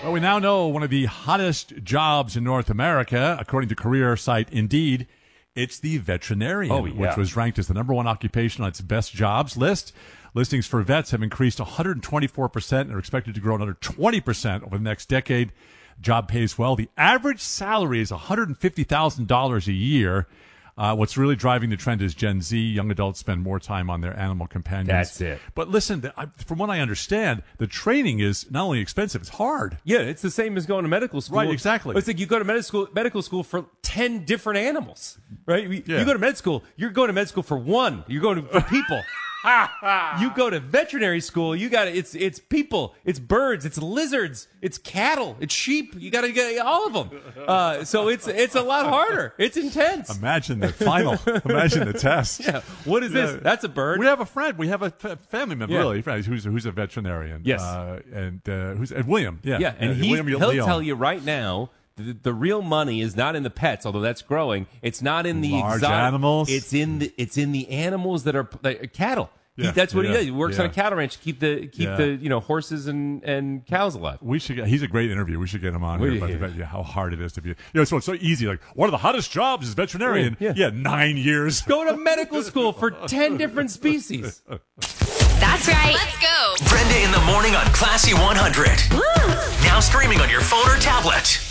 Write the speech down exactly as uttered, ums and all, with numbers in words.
Well, we now know one of the hottest jobs in North America, according to career site Indeed. It's the veterinarian, oh, yeah. which was ranked as the number one occupation on its best jobs list. Listings for vets have increased one hundred twenty-four percent and are expected to grow another twenty percent over the next decade. Job pays well. The average salary is one hundred fifty thousand dollars a year. Uh, what's really driving the trend is Gen Z. Young adults spend more time on their animal companions. That's it. But listen, the, I, from what I understand, the training is not only expensive, it's hard. Yeah, it's the same as going to medical school. Right, exactly. It's like you go to medical school, medical school for ten different animals, right? You, Yeah. you go to med school, you're going to med school for one. You're going to, for people. You go to veterinary school, you got it's it's people, it's birds, it's lizards, it's cattle, it's sheep. You got to get all of them. Uh, so it's it's a lot harder. It's intense. Imagine the final. Imagine the test. Yeah. What is this? Yeah. That's a bird. We have a friend. We have a f- family member, Yeah. really, friend, who's who's a veterinarian. Yes. uh, and uh, who's and William. Yeah, Yeah, and Uh, he, William he'll Leon. tell you right now, the, the real money is not in the pets, although that's growing. It's not in the Large exotic animals. It's in the it's in the animals that are like, cattle. He, Yeah, that's what yeah, he does. He works yeah. on a cattle ranch to keep the keep Yeah. the you know horses and, and cows alive. We should. Get, he's a great interview. We should get him on We- here. But, but yeah, how hard it is to be. You know, so it's so easy. Like one of the hottest jobs is veterinarian. Yeah. yeah nine years. Go to medical school for ten different species. That's right. Let's go. Brenda in the morning on Classy one hundred. Woo! Now streaming on your phone or tablet.